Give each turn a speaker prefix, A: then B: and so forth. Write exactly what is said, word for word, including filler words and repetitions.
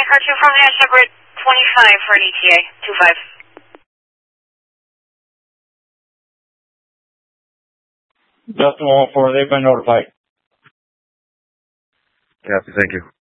A: Car two from there, separate twenty-five for an E T A, two five.
B: Delta one four, they've been notified.
C: Copy, thank you.